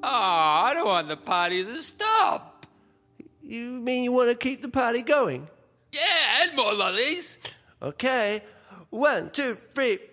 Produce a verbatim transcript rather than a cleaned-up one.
I don't want the party to stop. You mean you want to keep the party going? Yeah, and more lollies. Okay. One, two, three,